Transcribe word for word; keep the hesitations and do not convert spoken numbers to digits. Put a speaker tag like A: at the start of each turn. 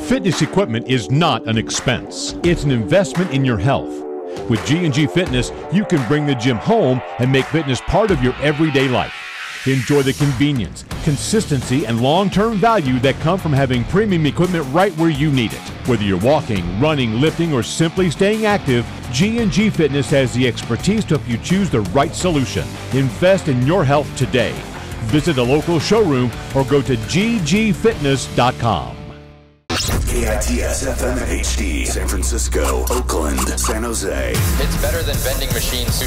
A: Fitness equipment is not an expense. It's an investment in your health. With G and G Fitness, you can bring the gym home and make fitness part of your everyday life. Enjoy the convenience, consistency, and long-term value that come from having premium equipment right where you need it. Whether you're walking, running, lifting, or simply staying active, G and G Fitness has the expertise to help you choose the right solution. Invest in your health today. Visit a local showroom or go to g g fitness dot com.
B: K I T S F M H D, San Francisco, Oakland, San Jose.
C: It's better than vending machine sushi.